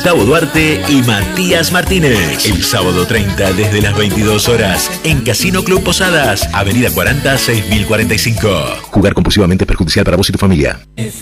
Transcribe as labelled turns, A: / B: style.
A: Gustavo Duarte y Matías Martínez. El sábado 30 desde las 22 horas en Casino Club Posadas, Avenida 40 6045. Jugar compulsivamente es perjudicial para vos y tu familia.